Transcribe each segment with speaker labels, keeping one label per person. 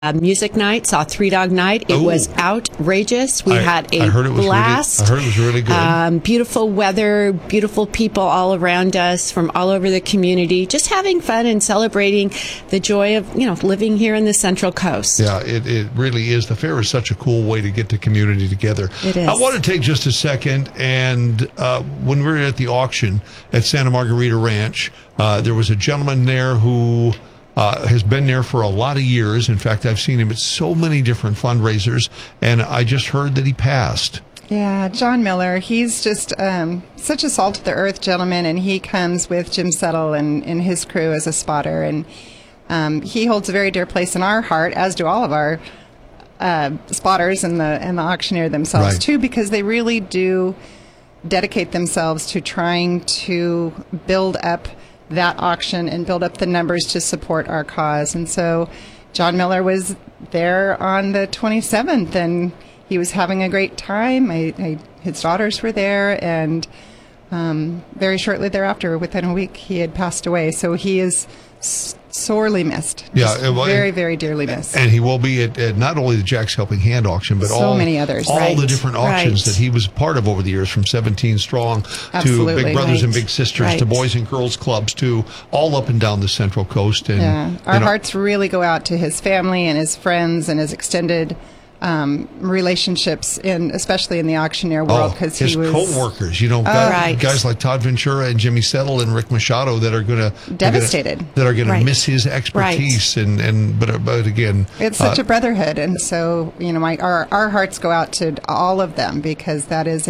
Speaker 1: music night, saw Three Dog Night. It was outrageous. We had a blast.
Speaker 2: I heard it was really good.
Speaker 1: Beautiful weather, beautiful people all around us from all over the community, just having fun and celebrating the joy of, living here in the Central Coast.
Speaker 2: Yeah, it really is. The fair is such a cool way to get the community together.
Speaker 1: It is.
Speaker 2: I want to take just a second, and when we were at the auction at Santa Margarita Ranch, there was a gentleman there who has been there for a lot of years. In fact, I've seen him at so many different fundraisers, and I just heard that he passed.
Speaker 3: Yeah, John Miller. He's just such a salt-of-the-earth gentleman, and he comes with Jim Settle and his crew as a spotter, and he holds a very dear place in our heart, as do all of our spotters and the auctioneer themselves,
Speaker 2: right,
Speaker 3: too, because they really do dedicate themselves to trying to build up that auction and build up the numbers to support our cause. And so John Miller was there on the 27th, and he was having a great time. His daughters were there, and very shortly thereafter, within a week, he had passed away. So he is sorely missed.
Speaker 2: Yeah,
Speaker 3: very, very dearly missed.
Speaker 2: And he will be at not only the Jack's Helping Hand auction, but
Speaker 3: so many others.
Speaker 2: All the different auctions that he was part of over the years, from 17 Strong to Big Brothers and Big Sisters to Boys and Girls Clubs to all up and down the Central Coast. And
Speaker 3: our hearts really go out to his family and his friends and his extended relationships, especially in the auctioneer world, because
Speaker 2: his co-workers, guys like Todd Ventura and Jimmy Settle and Rick Machado that are going to
Speaker 3: devastated,
Speaker 2: that are going to miss his expertise, but again,
Speaker 3: it's such a brotherhood, and so our hearts go out to all of them, because that is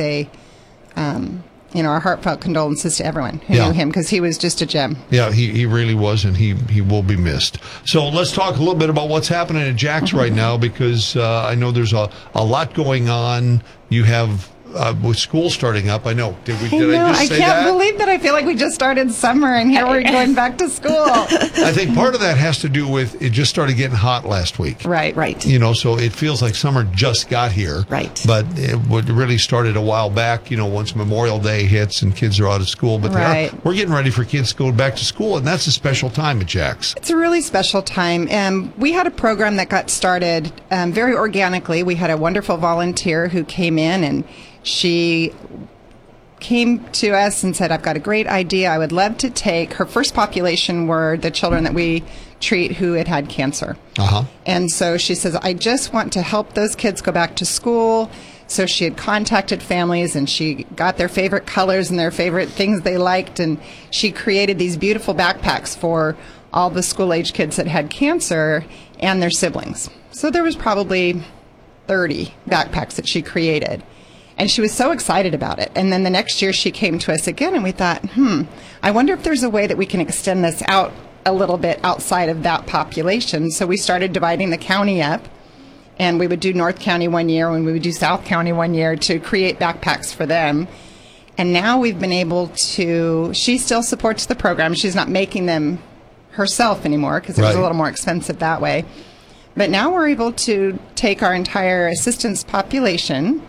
Speaker 3: our heartfelt condolences to everyone who knew him, because he was just a gem.
Speaker 2: Yeah, he really was, and he will be missed. So let's talk a little bit about what's happening at Jack's right now, because I know there's a lot going on. You have with school starting up. I know. Did I just say that?
Speaker 3: I can't believe that. I feel like we just started summer, and here we're going back to school.
Speaker 2: I think part of that has to do with it just started getting hot last week.
Speaker 3: Right.
Speaker 2: So it feels like summer just got here.
Speaker 1: Right.
Speaker 2: But it really started a while back, once Memorial Day hits and kids are out of school. But we're getting ready for kids to go back to school, and that's a special time at Jack's.
Speaker 3: It's a really special time. We had a program that got started very organically. We had a wonderful volunteer who came in, and she came to us and said, I've got a great idea. I would love to take, her first population were the children that we treat who had cancer. And so she says, I just want to help those kids go back to school. So she had contacted families, and she got their favorite colors and their favorite things they liked, and she created these beautiful backpacks for all the school-age kids that had cancer and their siblings. So there was probably 30 backpacks that she created. And she was so excited about it. And then the next year she came to us again, and we thought, I wonder if there's a way that we can extend this out a little bit outside of that population. So we started dividing the county up, and we would do North County one year, and we would do South County one year to create backpacks for them. And now we've been able to, she still supports the program. She's not making them herself anymore, because it was a little more expensive that way. But now we're able to take our entire assistance population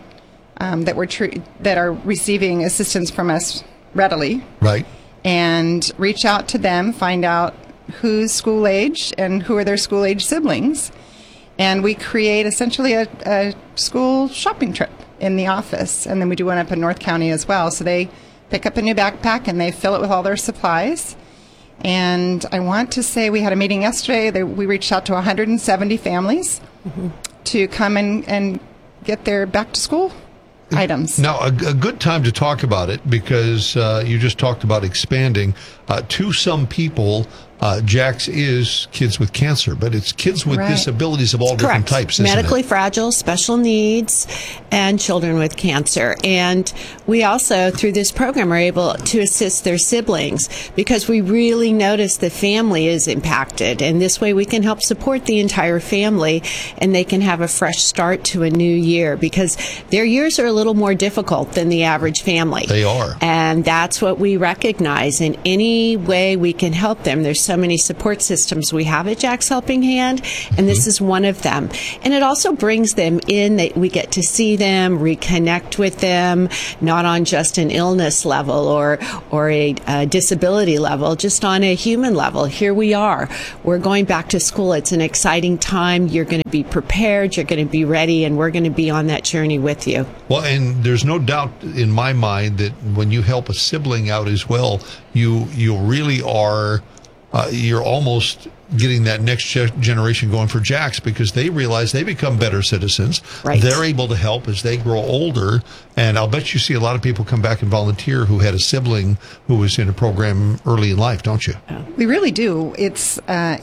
Speaker 3: that are receiving assistance from us readily, and reach out to them, find out who's school age and who are their school age siblings, and we create essentially a school shopping trip in the office, and then we do one up in North County as well. So they pick up a new backpack and they fill it with all their supplies. And I want to say we had a meeting yesterday. We reached out to 170 families to come and get their back to school items.
Speaker 2: Now, a good time to talk about it, because you just talked about expanding. To some people, Jack's is kids with cancer, but it's kids with disabilities of all different types, isn't
Speaker 1: Medically
Speaker 2: it?
Speaker 1: fragile, special needs, and children with cancer. And we also, through this program, are able to assist their siblings, because we really notice the family is impacted. And this way we can help support the entire family, and they can have a fresh start to a new year, because their years are a little more difficult than the average family.
Speaker 2: They are.
Speaker 1: And that's what we recognize. In any way we can help them, there's so so many support systems we have at Jack's Helping Hand, and this is one of them. And it also brings them in that we get to see them, reconnect with them, not on just an illness level or a disability level, just on a human level. Here we are. We're going back to school. It's an exciting time. You're going to be prepared. You're going to be ready, and we're going to be on that journey with you.
Speaker 2: Well, and there's no doubt in my mind that when you help a sibling out as well, you really are, you're almost getting that next generation going for Jack's, because they realize they become better citizens.
Speaker 1: Right.
Speaker 2: They're able to help as they grow older. And I'll bet you see a lot of people come back and volunteer who had a sibling who was in a program early in life, don't you?
Speaker 3: We really do. It's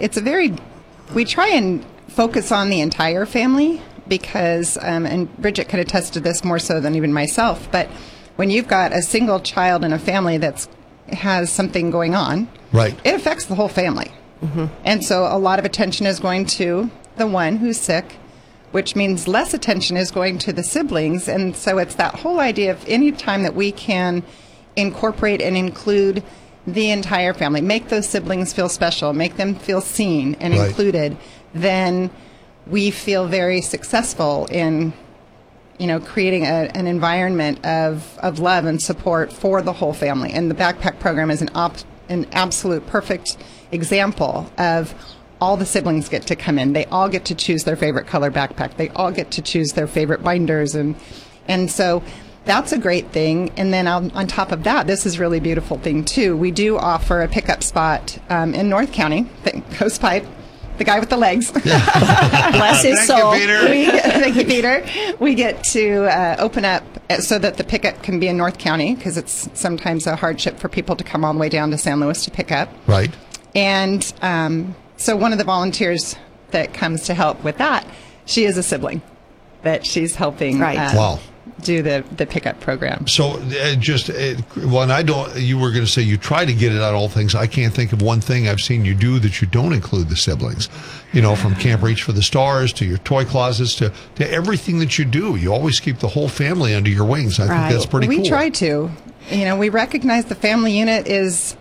Speaker 3: we try and focus on the entire family because, and Bridget could attest to this more so than even myself, but when you've got a single child in a family that has something going on,
Speaker 2: right,
Speaker 3: it affects the whole family. Mm-hmm. And so a lot of attention is going to the one who's sick, which means less attention is going to the siblings. And so it's that whole idea of any time that we can incorporate and include the entire family, make those siblings feel special, make them feel seen and
Speaker 2: right.
Speaker 3: included, then we feel very successful in, creating an environment of love and support for the whole family. And the backpack program is an absolute perfect example of all the siblings get to come in. They all get to choose their favorite color backpack. They all get to choose their favorite binders. And so that's a great thing. And then on top of that, this is a really beautiful thing too. We do offer a pickup spot in North County, Coast Pipe, the guy with the legs. Bless his soul. Thank you, Peter. We get to open up so that the pickup can be in North County, because it's sometimes a hardship for people to come all the way down to San Luis to pick up.
Speaker 2: Right.
Speaker 3: And so one of the volunteers that comes to help with that, she is a sibling that she's helping do the pickup program.
Speaker 2: So you were going to say you try to get it out of all things. I can't think of one thing I've seen you do that you don't include the siblings. From Camp Reach for the Stars to your toy closets to everything that you do. You always keep the whole family under your wings. I think that's pretty cool.
Speaker 3: We try to. We recognize the family unit it's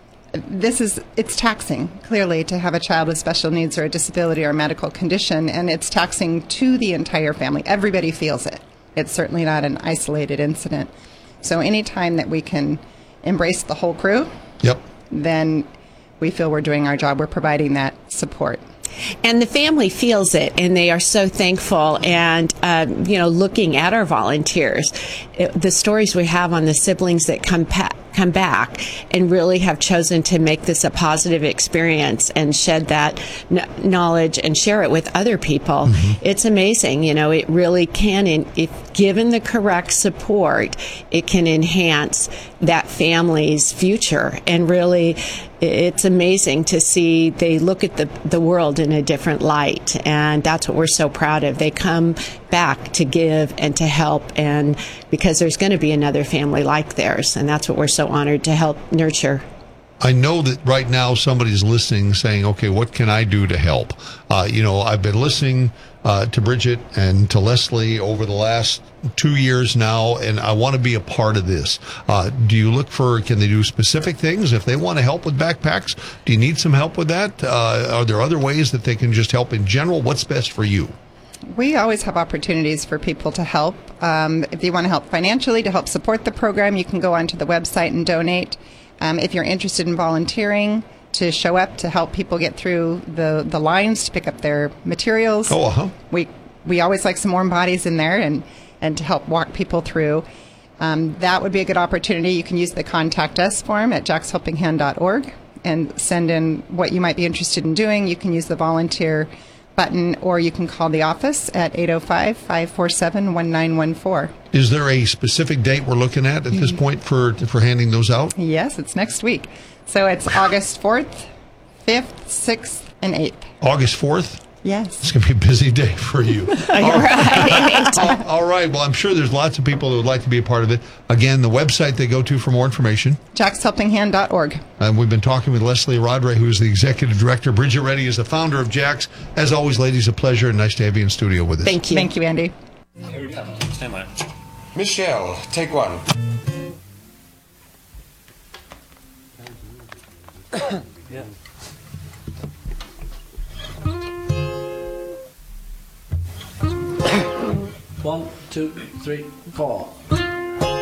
Speaker 3: taxing, clearly, to have a child with special needs or a disability or a medical condition, and it's taxing to the entire family. Everybody feels it. It's certainly not an isolated incident. So anytime that we can embrace the whole crew, then we feel we're doing our job. We're providing that support.
Speaker 1: And the family feels it, and they are so thankful. And, looking at our volunteers, the stories we have on the siblings that come back and really have chosen to make this a positive experience and shed that knowledge and share it with other people. Mm-hmm. It's amazing. It really can, if given the correct support, it can enhance that family's future. And really, it's amazing to see they look at the world in a different light. And that's what we're so proud of. They come back to give and to help, and because there's going to be another family like theirs, and that's what we're so honored to help nurture.
Speaker 2: I know that right now somebody's listening saying, okay, what can I do to help? I've been listening to Bridget and to Leslie over the last 2 years now, and I want to be a part of this. Do you look can they do specific things? If they want to help with backpacks, do you need some help with that? Are there other ways that they can just help in general? What's best for you?
Speaker 3: We always have opportunities for people to help. If you want to help financially to help support the program, you can go onto the website and donate. If you're interested in volunteering to show up to help people get through the lines to pick up their materials, we always like some warm bodies in there and to help walk people through. That would be a good opportunity. You can use the Contact Us form at jackshelpinghand.org and send in what you might be interested in doing. You can use the volunteer button, or you can call the office at 805-547-1914.
Speaker 2: Is there a specific date we're looking at this point for handing those out?
Speaker 3: Yes, it's next week. So it's August 4th, 5th, 6th, and 8th.
Speaker 2: August 4th?
Speaker 3: Yes.
Speaker 2: It's going to be a busy day for you.
Speaker 1: Right.
Speaker 2: All right. Well, I'm sure there's lots of people who would like to be a part of it. Again, the website they go to for more information.
Speaker 3: jackshelpinghand.org.
Speaker 2: And we've been talking with Leslie Rodre, who is the executive director. Bridget Reddy is the founder of Jack's. As always, ladies, a pleasure and nice to have you in studio with us.
Speaker 1: Thank you.
Speaker 3: Thank you, Andy.
Speaker 4: Stand by.
Speaker 5: Michelle, take one.
Speaker 4: Yeah.
Speaker 6: 1, 2, 3, 4.